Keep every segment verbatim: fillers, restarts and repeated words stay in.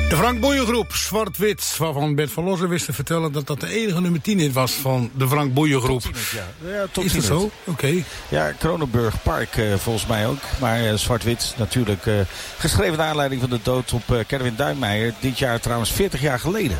De Frank Boeien groep, Zwart-Wit, waarvan Bert van Lossen wist te vertellen dat dat de enige nummer tien was van de Frank Boeien groep. Ja, ja, tot is dat zo? Oké. Okay. Ja, Kronenburg Park uh, volgens mij ook. Maar uh, Zwart-Wit natuurlijk uh, geschreven naar aanleiding van de dood op uh, Kerwin Duinmeijer. Dit jaar trouwens veertig jaar geleden.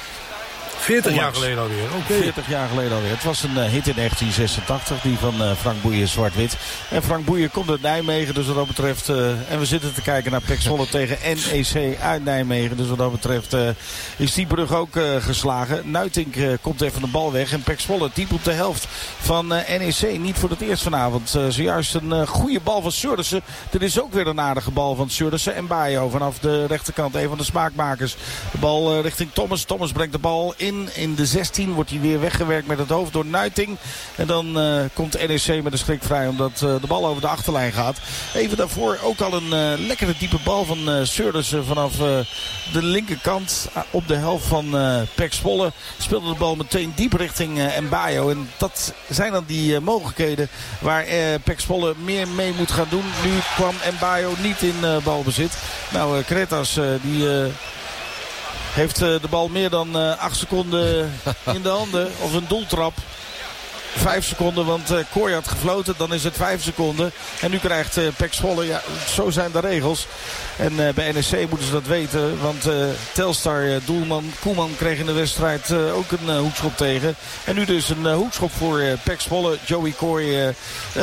veertig jaar geleden alweer, oké. Okay. veertig jaar geleden alweer. Het was een uh, hit in negentien zesentachtig, die van uh, Frank Boeien, Zwart-Wit. En Frank Boeien komt uit Nijmegen, dus wat dat betreft... Uh, en we zitten te kijken naar P E C Zwolle tegen N E C uit Nijmegen. Dus wat dat betreft uh, is die brug ook uh, geslagen. Nuitink uh, komt even de bal weg. En P E C Zwolle diep op de helft van uh, N E C. Niet voor het eerst vanavond. Uh, zojuist een uh, goede bal van Surdersen. Dit is ook weer een aardige bal van Surdersen. En Bayo vanaf de rechterkant, een van de smaakmakers. De bal uh, richting Thomas. Thomas brengt de bal in. In de zestien wordt hij weer weggewerkt met het hoofd door Nuitink. En dan uh, komt N E C met een schrik vrij omdat uh, de bal over de achterlijn gaat. Even daarvoor ook al een uh, lekkere diepe bal van uh, Surdersen vanaf uh, de linkerkant uh, op de helft van uh, P E C Zwolle. Speelde de bal meteen diep richting uh, Mbayo. En dat zijn dan die uh, mogelijkheden waar uh, P E C Zwolle meer mee moet gaan doen. Nu kwam Mbayo niet in uh, balbezit. Nou, uh, Kretas uh, die... Uh, Heeft uh, de bal meer dan uh, acht seconden in de handen. Of een doeltrap. Vijf seconden, want uh, Kooi had gefloten. Dan is het vijf seconden. En nu krijgt uh, P E C Zwolle, ja, zo zijn de regels. En uh, bij N E C moeten ze dat weten. Want uh, Telstar, uh, doelman Koeman kreeg in de wedstrijd uh, ook een uh, hoekschop tegen. En nu dus een uh, hoekschop voor uh, P E C Zwolle. Joey Kooi uh, uh,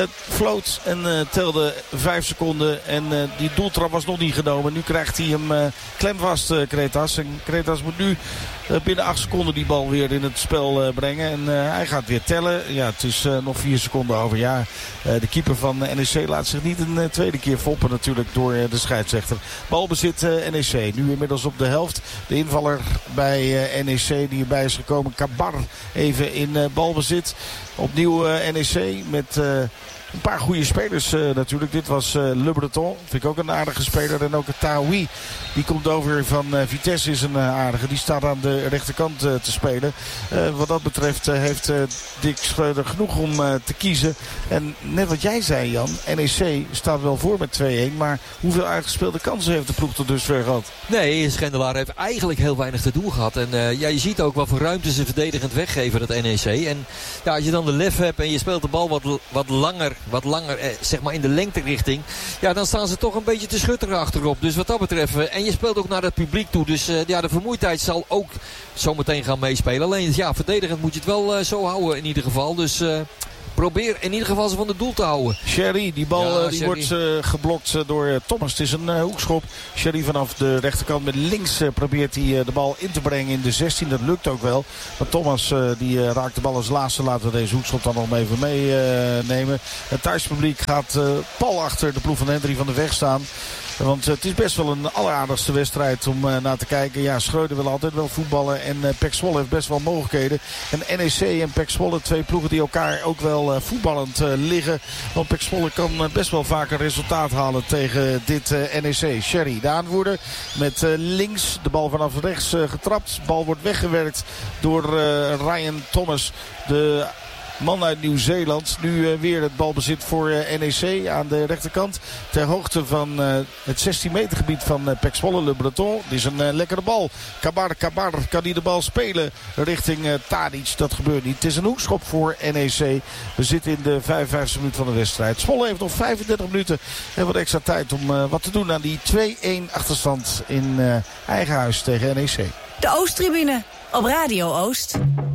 floot en uh, telde vijf seconden. En uh, die doeltrap was nog niet genomen. Nu krijgt hij hem uh, klemvast, uh, Kretas. En Kretas moet nu uh, binnen acht seconden die bal weer in het spel uh, brengen. En uh, hij gaat weer tellen. Ja, het is uh, nog vier seconden over. Ja, uh, de keeper van uh, N E C laat zich niet een uh, tweede keer foppen natuurlijk door uh, de scheidsrechter. Balbezit uh, N E C. Nu inmiddels op de helft. De invaller bij uh, N E C die erbij is gekomen. Kabar even in uh, balbezit. Opnieuw uh, N E C met... Uh, Een paar goede spelers uh, natuurlijk. Dit was uh, Le Breton. Vind ik ook een aardige speler. En ook het Taoui. Die komt over van uh, Vitesse is een uh, aardige. Die staat aan de rechterkant uh, te spelen. Uh, wat dat betreft uh, heeft uh, Dick Schreuder genoeg om uh, te kiezen. En net wat jij zei, Jan. N E C staat wel voor met twee-een. Maar hoeveel uitgespeelde kansen heeft de ploeg tot dusver gehad? Nee, Schendelaar heeft eigenlijk heel weinig te doen gehad. En uh, ja, je ziet ook wat voor ruimte ze verdedigend weggeven, dat N E C. En ja, als je dan de lef hebt en je speelt de bal wat, wat langer... wat langer eh, zeg maar in de lengterichting. Ja, dan staan ze toch een beetje te schutteren achterop. Dus wat dat betreft. Eh, en je speelt ook naar het publiek toe. Dus eh, ja, de vermoeidheid zal ook zometeen gaan meespelen. Alleen ja, verdedigend moet je het wel eh, zo houden in ieder geval. Dus... Uh, probeer in ieder geval ze van de doel te houden. Sherry, die bal ja, die Sherry. wordt uh, geblokt uh, door uh, Thomas. Het is een uh, hoekschop. Sherry vanaf de rechterkant met links uh, probeert hij uh, de bal in te brengen in de zestien. Dat lukt ook wel. Maar Thomas uh, die uh, raakt de bal als laatste. Laten we deze hoekschop dan nog even meenemen. Uh, het thuispubliek gaat uh, pal achter de ploeg van Hendry van de Weg staan. Want uh, het is best wel een alleraardigste wedstrijd om uh, naar te kijken. Ja, Schreuder wil altijd wel voetballen. En uh, P E C Zwolle heeft best wel mogelijkheden. En N E C en P E C Zwolle, twee ploegen die elkaar ook wel uh, voetballend uh, liggen. Want P E C Zwolle kan uh, best wel vaak een resultaat halen tegen dit uh, N E C. Sherry, de aanvoerder, met uh, links de bal vanaf rechts uh, getrapt. De bal wordt weggewerkt door uh, Ryan Thomas. De... man uit Nieuw-Zeeland. Nu uh, weer het balbezit voor uh, N E C aan de rechterkant. Ter hoogte van uh, het zestien meter gebied van uh, P E C Zwolle, Le Breton. Dit is een uh, lekkere bal. Kabar, Kabar kan die de bal spelen richting uh, Tadic. Dat gebeurt niet. Het is een hoekschop voor N E C. We zitten in de vijfenvijftigste minuut van de wedstrijd. Zwolle heeft nog vijfendertig minuten en wat extra tijd om uh, wat te doen aan die twee-een achterstand in uh, eigen huis tegen N E C. De Oosttribune op Radio Oost.